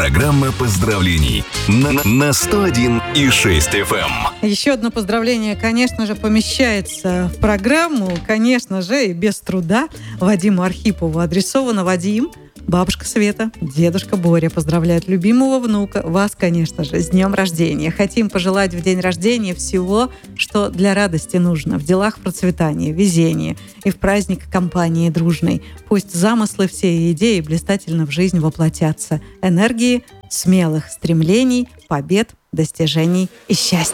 Программа поздравлений на 101,6 FM. Еще одно поздравление, конечно же, помещается в программу, конечно же, и без труда. Вадиму Архипову адресовано. Вадим, бабушка Света, дедушка Боря поздравляют любимого внука, вас, конечно же, с днем рождения. Хотим пожелать в день рождения всего, что для радости нужно, в делах процветания, везения и в праздник компании дружной. Пусть замыслы все и идеи блистательно в жизнь воплотятся. Энергии, смелых стремлений, побед, достижений и счастья.